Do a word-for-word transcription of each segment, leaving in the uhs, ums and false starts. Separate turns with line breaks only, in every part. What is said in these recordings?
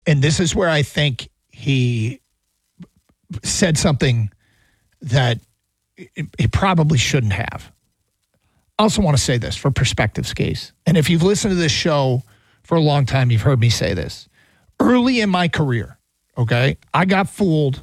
And this is where I think he said something that he probably shouldn't have. I also want to say this for perspective's case. And if you've listened to this show for a long time, you've heard me say this. Early in my career, okay, I got fooled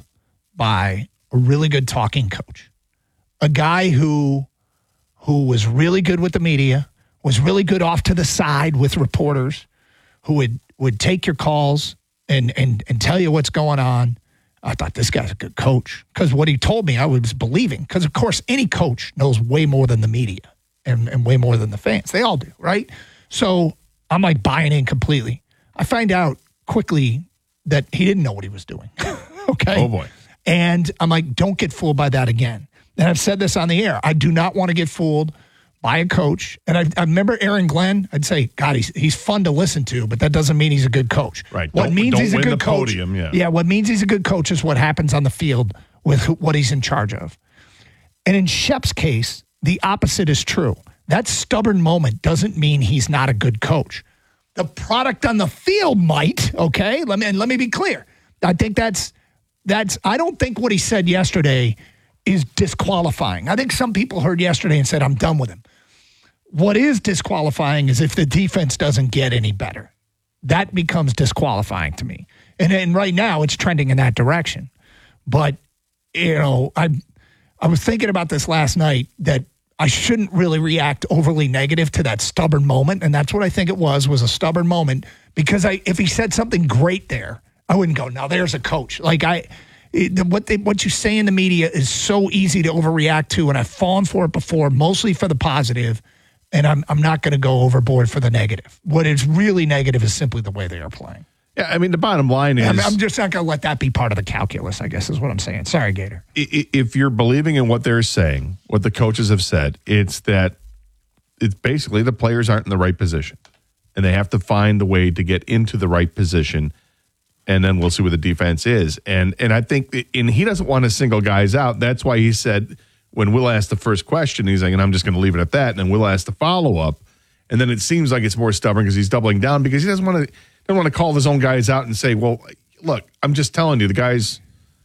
by a really good talking coach, a guy who who was really good with the media, was really good off to the side with reporters, who would, would take your calls and, and, and tell you what's going on. I thought, this guy's a good coach. Because what he told me, I was believing. Because, of course, any coach knows way more than the media and, and way more than the fans. They all do, right? So I'm like buying in completely. I find out quickly that he didn't know what he was doing. Okay?
Oh, boy.
And I'm like, don't get fooled by that again. And I've said this on the air. I do not want to get fooled by a coach. And I, I remember Aaron Glenn. I'd say, God, he's he's fun to listen to, but that doesn't mean he's a good coach.
Right.
What
don't,
means
don't
he's a
win
good
the
coach?
Podium, yeah.
yeah. What means he's a good coach is what happens on the field with who, what he's in charge of. And in Shep's case, the opposite is true. That stubborn moment doesn't mean he's not a good coach. The product on the field might. Okay. Let me and let me be clear. I think that's that's. I don't think what he said yesterday is disqualifying. I think some people heard yesterday and said, I'm done with him. What is disqualifying is if the defense doesn't get any better. That becomes disqualifying to me. And, and right now it's trending in that direction. But, you know, I I was thinking about this last night that I shouldn't really react overly negative to that stubborn moment. And that's what I think it was, was a stubborn moment. Because I if he said something great there, I wouldn't go, now there's a coach. Like I... It, what they, what you say in the media is so easy to overreact to, and I've fallen for it before, mostly for the positive, and I'm I'm not going to go overboard for the negative. What is really negative is simply the way they are playing.
Yeah, I mean, the bottom line is...
I'm, I'm just not going to let that be part of the calculus, I guess is what I'm saying. Sorry, Gator.
If you're believing in what they're saying, what the coaches have said, it's that it's basically the players aren't in the right position, and they have to find the way to get into the right position, and then we'll see where the defense is. And and I think, and he doesn't want to single guys out. That's why he said, when Will asked the first question, he's like, and I'm just going to leave it at that. And then Will asked the follow-up. And then it seems like it's more stubborn because he's doubling down because he doesn't want to doesn't want to call his own guys out and say, well, look, I'm just telling you, the guys,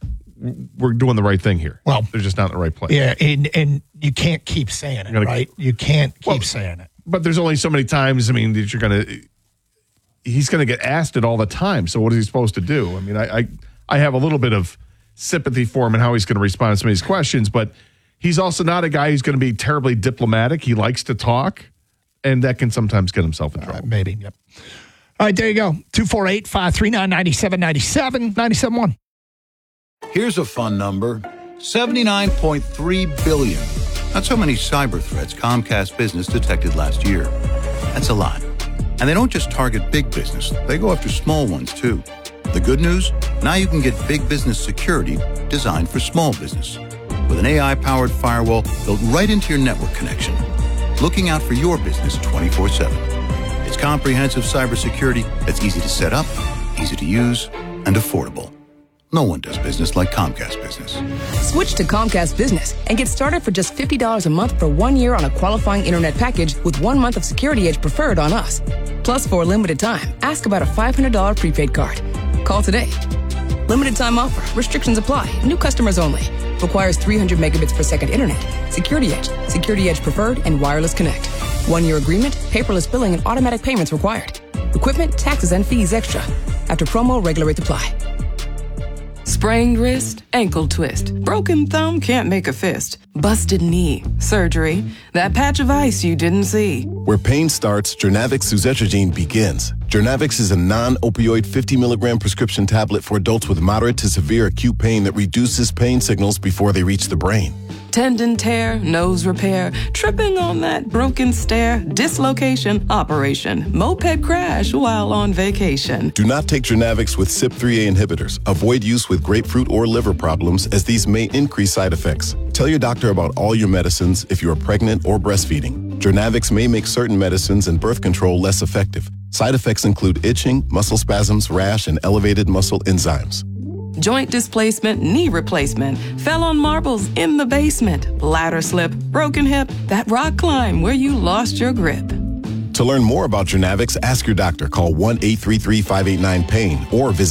we're doing the right thing here.
Well,
they're just not in the right place.
Yeah, and, and you can't keep saying it,
gonna,
right? You can't keep
well,
saying it.
But there's only so many times, I mean, that you're going to... He's going to get asked it all the time. So what is he supposed to do? I mean, I, I I have a little bit of sympathy for him and how he's going to respond to some of these questions, but he's also not a guy who's going to be terribly diplomatic. He likes to talk, and that can sometimes get himself in trouble.
Uh, maybe, yep. All right, there you go. two four eight, five three nine, nine seven nine seven, nine seven one.
Here's a fun number, seventy-nine point three billion. That's how many cyber threats Comcast Business detected last year. That's a lot. And they don't just target big business, they go after small ones too. The good news? Now you can get big business security designed for small business. With an A I-powered firewall built right into your network connection. Looking out for your business twenty-four seven. It's comprehensive cybersecurity that's easy to set up, easy to use, and affordable. No one does business like Comcast Business.
Switch to Comcast Business and get started for just fifty dollars a month for one year on a qualifying internet package with one month of Security Edge Preferred on us. Plus, for a limited time, ask about a five hundred dollars prepaid card. Call today. Limited time offer. Restrictions apply. New customers only. Requires three hundred megabits per second internet. Security Edge, Security Edge Preferred, and Wireless Connect. One-year agreement, paperless billing, and automatic payments required. Equipment, taxes, and fees extra. After promo, regular rates apply.
Sprained wrist, ankle twist, broken thumb, can't make a fist, busted knee, surgery, that patch of ice you didn't see.
Where pain starts, Jernavix suzetrigine begins. Jernavix is a non-opioid fifty milligram prescription tablet for adults with moderate to severe acute pain that reduces pain signals before they reach the brain.
Tendon tear, nose repair, tripping on that broken stair, dislocation, operation, moped crash while on vacation.
Do not take Jernavix with C Y P three A inhibitors. Avoid use with grapefruit or liver problems, as these may increase side effects. Tell your doctor about all your medicines if you are pregnant or breastfeeding. Jernavix may make certain medicines and birth control less effective. Side effects include itching, muscle spasms, rash, and elevated muscle enzymes.
Joint displacement, knee replacement, fell on marbles in the basement, ladder slip, broken hip, that rock climb where you lost your grip.
To learn more about Jernavix, ask your doctor. Call one eight three three, five eight nine, PAIN or visit